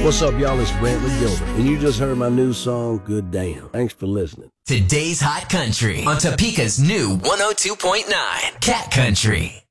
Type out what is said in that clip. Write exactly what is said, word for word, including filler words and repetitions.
What's up, y'all? It's Brantley Gilbert, and you just heard my new song, Good Damn. Thanks for listening. Today's Hot Country on Topeka's new one oh two point nine Cat Country.